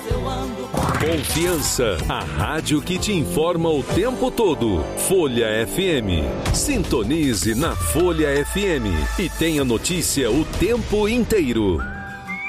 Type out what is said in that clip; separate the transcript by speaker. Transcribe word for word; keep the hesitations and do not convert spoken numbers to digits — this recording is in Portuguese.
Speaker 1: Confiança, a rádio que te informa o tempo todo. Folha F M. Sintonize na Folha F M e tenha notícia o tempo inteiro.